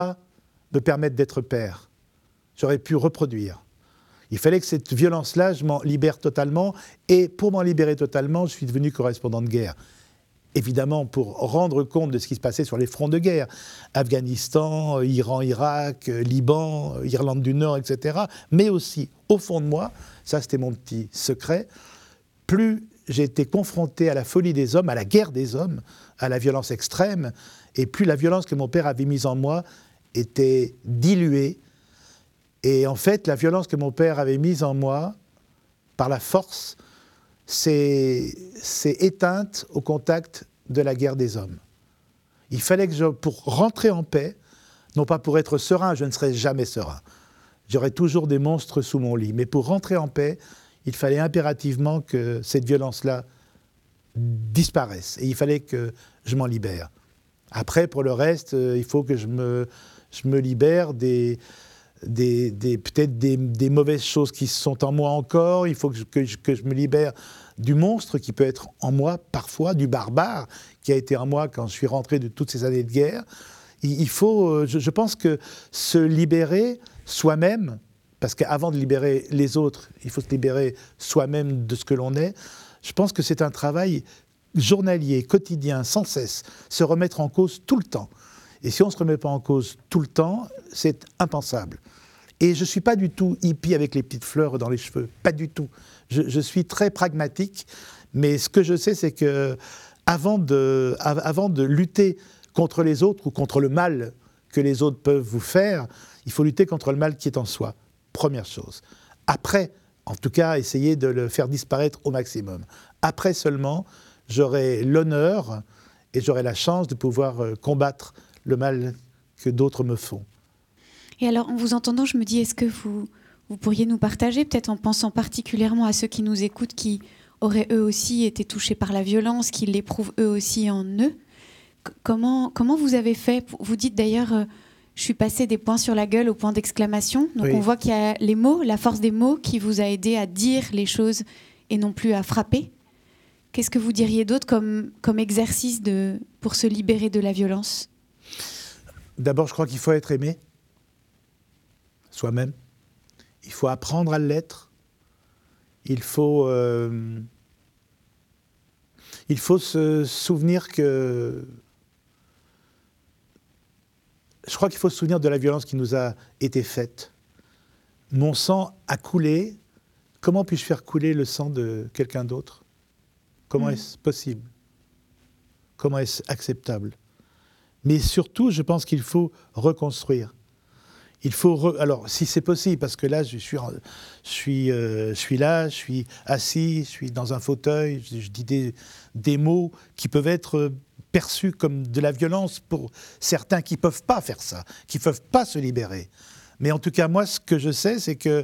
me permettre d'être père. J'aurais pu reproduire. Il fallait que cette violence-là, je m'en libère totalement. Et pour m'en libérer totalement, je suis devenu correspondant de guerre. Évidemment, pour rendre compte de ce qui se passait sur les fronts de guerre. Afghanistan, Iran, Irak, Liban, Irlande du Nord, etc. Mais aussi, au fond de moi, ça c'était mon petit secret, plus j'ai été confronté à la folie des hommes, à la guerre des hommes, à la violence extrême, et plus la violence que mon père avait mise en moi était diluée. Et en fait, la violence que mon père avait mise en moi, par la force, s'est éteinte au contact de la guerre des hommes. Il fallait que pour rentrer en paix, non pas pour être serein, je ne serai jamais serein. J'aurai toujours des monstres sous mon lit. Mais pour rentrer en paix, il fallait impérativement que cette violence-là disparaisse. Et il fallait que je m'en libère. Après, pour le reste, il faut que je me libère peut-être des mauvaises choses qui sont en moi encore. Il faut que je me libère du monstre qui peut être en moi parfois, du barbare qui a été en moi quand je suis rentré de toutes ces années de guerre. Il faut, je pense que se libérer soi-même, parce qu'avant de libérer les autres, il faut se libérer soi-même de ce que l'on est. Je pense que c'est un travail journalier, quotidien, sans cesse, se remettre en cause tout le temps. Et si on ne se remet pas en cause tout le temps, c'est impensable. Et je ne suis pas du tout hippie avec les petites fleurs dans les cheveux, pas du tout. Je suis très pragmatique, mais ce que je sais, c'est que avant de lutter contre les autres ou contre le mal que les autres peuvent vous faire, il faut lutter contre le mal qui est en soi, première chose. Après, en tout cas, essayer de le faire disparaître au maximum. Après seulement, j'aurai l'honneur et j'aurai la chance de pouvoir combattre le mal que d'autres me font. Et alors, en vous entendant, je me dis, est-ce que vous pourriez nous partager, peut-être en pensant particulièrement à ceux qui nous écoutent, qui auraient eux aussi été touchés par la violence, qui l'éprouvent eux aussi en eux, comment vous avez fait? Vous dites d'ailleurs, je suis passé des points sur la gueule au point d'exclamation. Donc oui. On voit qu'il y a les mots, la force des mots qui vous a aidé à dire les choses et non plus à frapper. Qu'est-ce que vous diriez d'autre comme exercice pour se libérer de la violence? D'abord, je crois qu'il faut être aimé, soi-même. Il faut apprendre à l'être. Il faut se souvenir que... Je crois qu'il faut se souvenir de la violence qui nous a été faite. Mon sang a coulé. Comment puis-je faire couler le sang de quelqu'un d'autre? Comment est-ce possible? Comment est-ce acceptable? Mais surtout, je pense qu'il faut reconstruire. Il faut alors, si c'est possible, parce que là, je suis là, je suis assis, je suis dans un fauteuil, je dis des mots qui peuvent être perçus comme de la violence pour certains qui ne peuvent pas faire ça, qui ne peuvent pas se libérer. Mais en tout cas, moi, ce que je sais, c'est que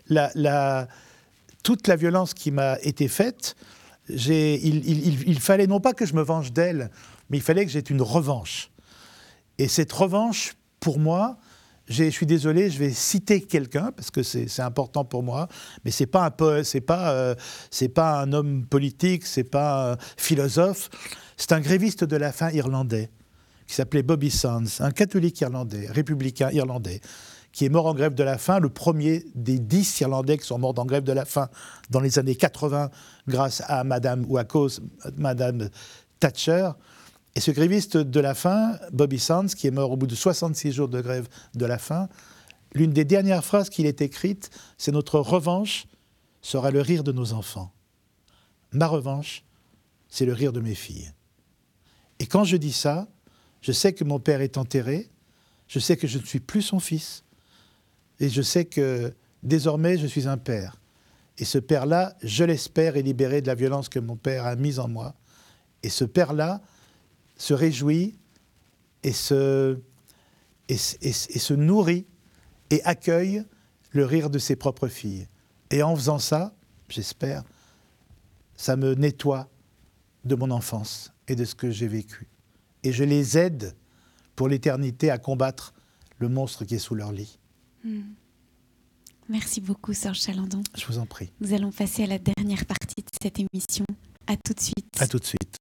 toute la violence qui m'a été faite, il fallait non pas que je me venge d'elle, mais il fallait que j'aie une revanche. Et cette revanche, pour moi, je suis désolé, je vais citer quelqu'un, parce que c'est important pour moi, mais c'est pas un poète, c'est pas un homme politique, c'est pas un philosophe, c'est un gréviste de la faim irlandais, qui s'appelait Bobby Sands, un catholique irlandais, républicain irlandais, qui est mort en grève de la faim, le premier des 10 Irlandais qui sont morts en grève de la faim dans les années 80, grâce à Madame, ou à cause de Madame Thatcher. Et ce gréviste de la faim, Bobby Sands, qui est mort au bout de 66 jours de grève de la faim, l'une des dernières phrases qu'il ait écrites, c'est « Notre revanche sera le rire de nos enfants. Ma revanche, c'est le rire de mes filles. » Et quand je dis ça, je sais que mon père est enterré, je sais que je ne suis plus son fils, et je sais que désormais je suis un père. Et ce père-là, je l'espère, est libéré de la violence que mon père a mise en moi. Et ce père-là se réjouit et se nourrit et accueille le rire de ses propres filles. Et en faisant ça, j'espère, ça me nettoie de mon enfance et de ce que j'ai vécu. Et je les aide pour l'éternité à combattre le monstre qui est sous leur lit. Merci beaucoup, Serge Chalandon. Je vous en prie. Nous allons passer à la dernière partie de cette émission. À tout de suite. À tout de suite.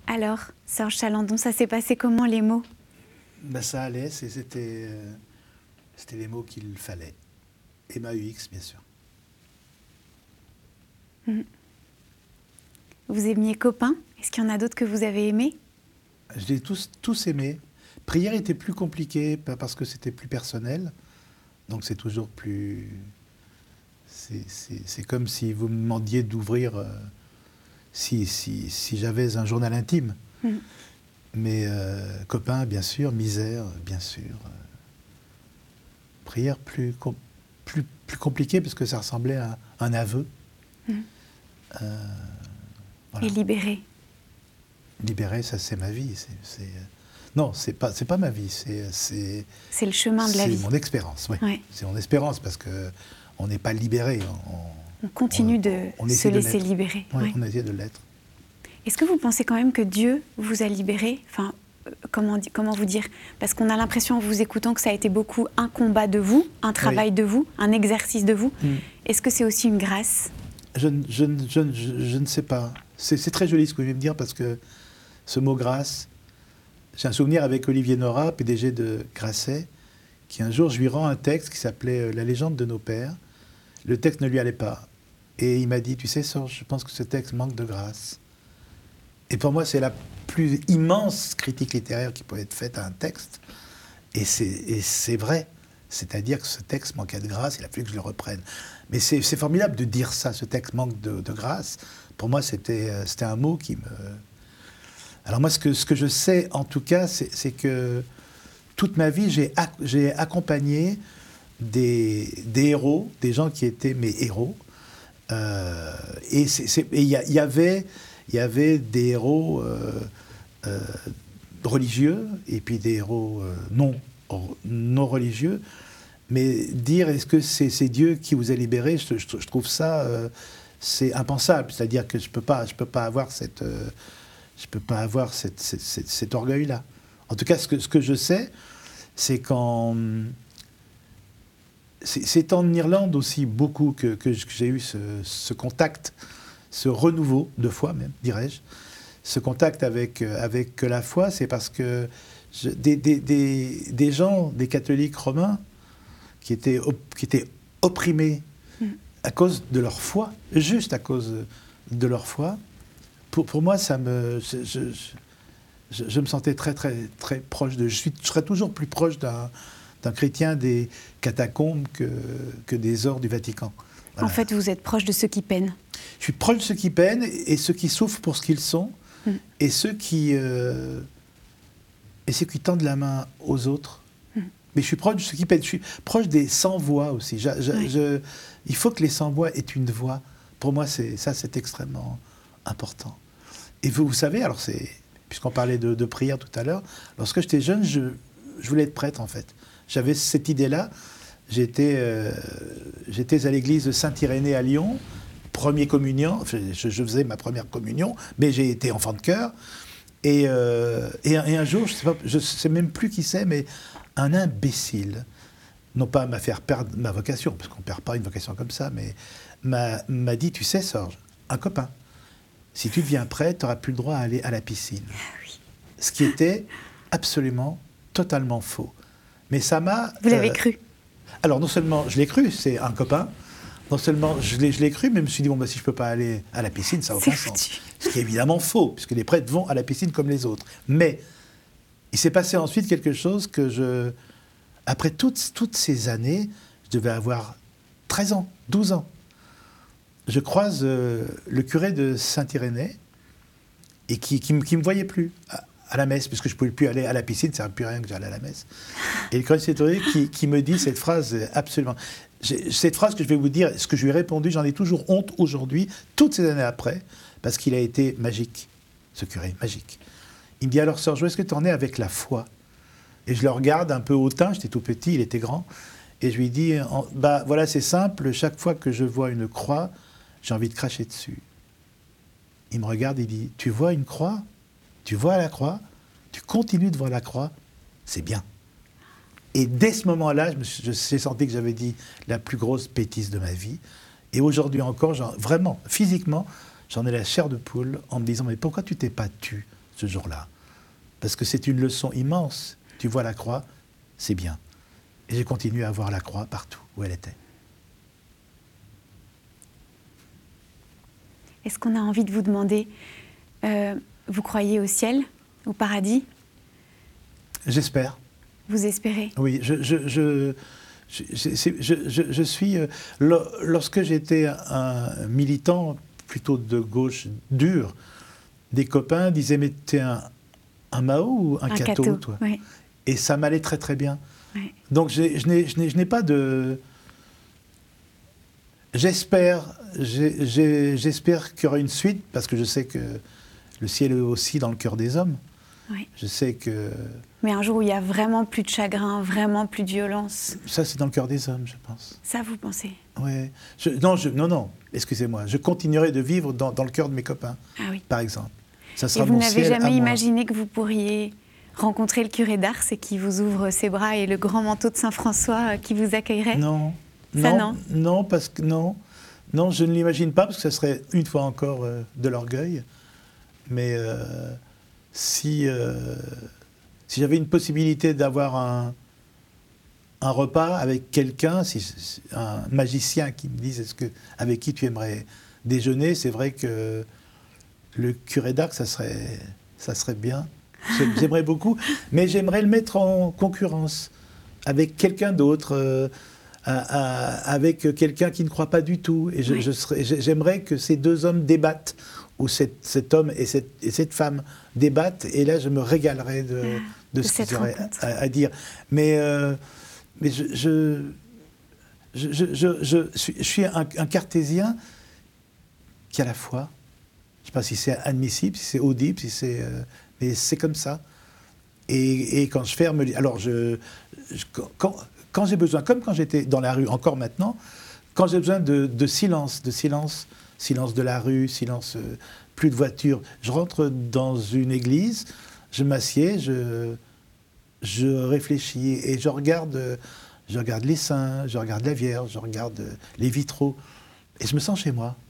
Alors, Serge Chalandon, ça s'est passé comment, les mots? Ça allait, c'était les mots qu'il fallait. MAUX, bien sûr. Vous aimiez Copain? Est-ce qu'il y en a d'autres que vous avez aimés? Je les ai tous aimés. Prière était plus compliqué parce que c'était plus personnel. Donc c'est toujours plus... C'est comme si vous me demandiez d'ouvrir... si j'avais un journal intime. Mais Copain, bien sûr. Misère, bien sûr. Prière plus compliqué parce que ça ressemblait à un aveu. Voilà. Et Libéré? Libéré, ça c'est ma vie. Non, c'est pas ma vie. C'est le chemin de la vie. C'est mon expérience, oui. Ouais. C'est mon espérance parce qu'on n'est pas libéré. On continue de se laisser libérer. Oui, ouais. On essaie de l'être. Est-ce que vous pensez quand même que Dieu vous a libéré? Enfin, comment vous dire? Parce qu'on a l'impression en vous écoutant que ça a été beaucoup un combat de vous, un travail de vous, un exercice de vous. Est-ce que c'est aussi une grâce? Je ne sais pas. C'est très joli ce que je vais me dire parce que ce mot grâce, j'ai un souvenir avec Olivier Nora, PDG de Grasset, qui un jour, je lui rends un texte qui s'appelait « La légende de nos pères ». Le texte ne lui allait pas. Et il m'a dit « Tu sais, Serge, je pense que ce texte manque de grâce ». Et pour moi, c'est la plus immense critique littéraire qui peut être faite à un texte. Et c'est vrai. C'est-à-dire que ce texte manquait de grâce, il a fallu que je le reprenne. Mais c'est formidable de dire ça, ce texte manque de grâce. Pour moi, c'était un mot qui me... Alors moi, ce que je sais, en tout cas, c'est que toute ma vie, j'ai accompagné des héros, des gens qui étaient mes héros. Et il y avait des héros religieux et puis des héros non religieux. Mais dire est-ce que c'est Dieu qui vous a libéré, je trouve ça c'est impensable. C'est-à-dire que je peux pas avoir cet orgueil-là. En tout cas, ce que je sais, c'est c'est en Irlande aussi beaucoup que j'ai eu ce contact, ce renouveau de foi même, dirais-je. Ce contact avec la foi, c'est parce que des gens, des catholiques romains, qui étaient opprimés à cause de leur foi, juste à cause de leur foi, pour moi, je me sentais très, très, très proche de... Je serais toujours plus proche d'un chrétien des catacombes que des ors du Vatican. Voilà. En fait, vous êtes proche de ceux qui peinent. Je suis proche de ceux qui peinent et ceux qui souffrent pour ce qu'ils sont et ceux qui tendent la main aux autres. Mais je suis proche de ceux qui peinent. Je suis proche des sans-voix aussi. Il faut que les sans-voix aient une voix. Pour moi, c'est extrêmement important. Et vous savez, alors puisqu'on parlait de prière tout à l'heure, lorsque j'étais jeune, je voulais être prêtre en fait. J'avais cette idée-là. J'étais à l'église de Saint-Irénée à Lyon, premier communiant. Je faisais ma première communion, mais j'ai été enfant de chœur. Et un jour, je ne sais même plus qui c'est, mais un imbécile, non pas m'a fait perdre ma vocation, parce qu'on ne perd pas une vocation comme ça, mais m'a dit, tu sais, Serge, un copain, si tu deviens prêtre, tu n'auras plus le droit à aller à la piscine. Oui. Ce qui était absolument, totalement faux. Mais ça m'a... Vous l'avez cru? Alors, non seulement je l'ai cru, c'est un copain, non seulement je l'ai cru, mais je me suis dit, si je ne peux pas aller à la piscine, ça n'a aucun sens. Ce qui est évidemment faux, puisque les prêtres vont à la piscine comme les autres. Mais il s'est passé ensuite quelque chose que après toutes ces années, je devais avoir 13 ans, 12 ans. Je croise le curé de Saint-Irénée et qui me voyait plus à la messe, puisque je ne pouvais plus aller à la piscine, ça ne servait plus à rien que j'allais à la messe. Et le curé de Saint-Irénée qui me dit cette phrase absolument... Cette phrase que je vais vous dire, ce que je lui ai répondu, j'en ai toujours honte aujourd'hui, toutes ces années après, parce qu'il a été magique, ce curé, magique. Il me dit, alors Serge, où est-ce que tu en es avec la foi? Et je le regarde un peu hautain, j'étais tout petit, il était grand, et je lui dis, voilà, c'est simple, chaque fois que je vois une croix, j'ai envie de cracher dessus. Il me regarde, il dit, tu vois une croix? Tu vois la croix? Tu continues de voir la croix? C'est bien. Et dès ce moment-là, j'ai senti que j'avais dit la plus grosse bêtise de ma vie. Et aujourd'hui encore, vraiment, physiquement, j'en ai la chair de poule en me disant, mais pourquoi tu t'es pas tu ce jour-là. Parce que c'est une leçon immense. Tu vois la croix, c'est bien. Et j'ai continué à voir la croix partout où elle était. Est-ce qu'on a envie de vous demander, vous croyez au ciel, au paradis? J'espère. Vous espérez? Oui, je suis... lorsque j'étais un militant plutôt de gauche dur, des copains disaient « mais t'es un Mao ou un catho, toi ?» Oui. Et ça m'allait très très bien. Oui. Donc je n'ai pas de... J'espère qu'il y aura une suite, parce que je sais que le ciel est aussi dans le cœur des hommes. Oui. Je sais que... Mais un jour où il n'y a vraiment plus de chagrin, vraiment plus de violence. Ça, c'est dans le cœur des hommes, je pense. Ça, vous pensez? Oui. Non, excusez-moi. Je continuerai de vivre dans le cœur de mes copains, par exemple. Ça sera et vous mon n'avez ciel jamais à moi. imaginé que vous pourriez rencontrer le curé d'Ars et qui vous ouvre ses bras et le grand manteau de Saint-François qui vous accueillerait? Non. Ça, non. Non, parce que non, je ne l'imagine pas, parce que ce serait une fois encore de l'orgueil. Mais si j'avais une possibilité d'avoir un repas avec quelqu'un, un magicien qui me dise avec qui tu aimerais déjeuner, c'est vrai que le curé d'Ars, ça serait bien. J'aimerais beaucoup, mais j'aimerais le mettre en concurrence avec quelqu'un d'autre. Avec quelqu'un qui ne croit pas du tout. Et j'aimerais que ces deux hommes débattent, ou cet homme et cette femme débattent, et là je me régalerais de ce qu'ils auraient à dire. Mais je suis un cartésien qui a la foi. Je ne sais pas si c'est admissible, si c'est audible, mais c'est comme ça. Et quand je ferme... Alors, quand j'ai besoin, comme quand j'étais dans la rue, encore maintenant, quand j'ai besoin de silence de la rue, silence, plus de voitures, je rentre dans une église, je m'assieds, je réfléchis et je regarde les saints, je regarde la Vierge, je regarde les vitraux, et je me sens chez moi.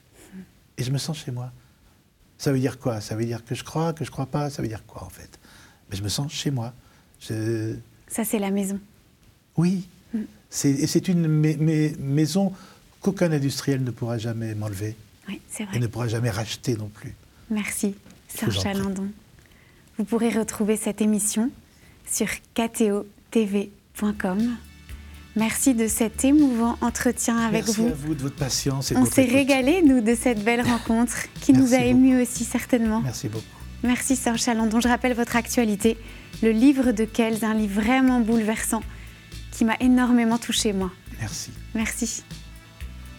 Ça veut dire quoi? Ça veut dire que je crois pas? Ça veut dire quoi, en fait? Mais je me sens chez moi. Ça, c'est la maison. Oui. C'est une maison qu'aucun industriel ne pourra jamais m'enlever. Oui, c'est vrai. Et ne pourra jamais racheter non plus. Merci, Serge Chalandon. Vous pourrez retrouver cette émission sur ktotv.com. Merci de cet émouvant entretien avec vous. Merci à vous de votre patience. On s'est régalés, nous, de cette belle rencontre qui nous a émus aussi, certainement. Merci beaucoup. Merci, Serge Chalandon. Je rappelle votre actualité, le livre de Kelz, un livre vraiment bouleversant qui m'a énormément touchée, moi. Merci. Merci.